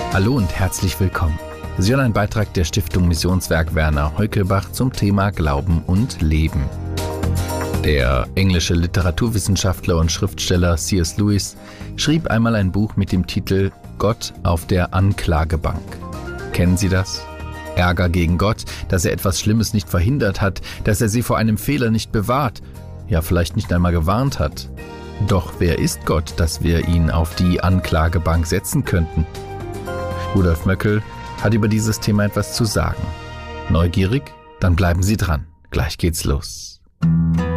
Hallo und herzlich willkommen. Sie hören einen Beitrag der Stiftung Missionswerk Werner Heukelbach zum Thema Glauben und Leben. Der englische Literaturwissenschaftler und Schriftsteller C.S. Lewis schrieb einmal ein Buch mit dem Titel Gott auf der Anklagebank. Kennen Sie das? Ärger gegen Gott, dass er etwas Schlimmes nicht verhindert hat, dass er Sie vor einem Fehler nicht bewahrt, ja vielleicht nicht einmal gewarnt hat. Doch wer ist Gott, dass wir ihn auf die Anklagebank setzen könnten? Rudolf Möckel hat über dieses Thema etwas zu sagen. Neugierig? Dann bleiben Sie dran. Gleich geht's los.